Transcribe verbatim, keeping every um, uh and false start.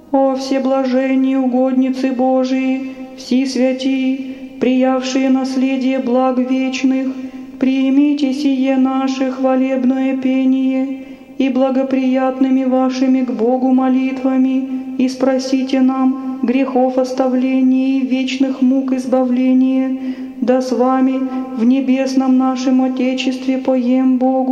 О всеблаженные угодницы Божии, все святии, приявшие наследие благ вечных, примите сие наше хвалебное пение и благоприятными вашими к Богу молитвами, и спросите нам грехов оставления и вечных мук избавления, да с вами в небесном нашем Отечестве поем Богу.